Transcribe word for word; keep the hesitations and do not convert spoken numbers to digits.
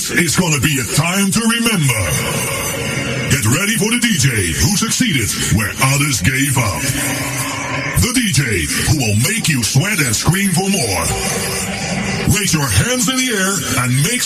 This is gonna be a time to remember. Get ready for the D J who succeeded where others gave up. The D J who will make you sweat and scream for more. Raise your hands in the air and make